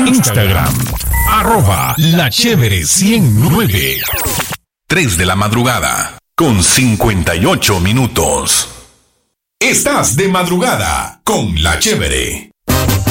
Instagram, @lachévere109. 3 de la madrugada, con 58 minutos. Estás de madrugada con La Chévere.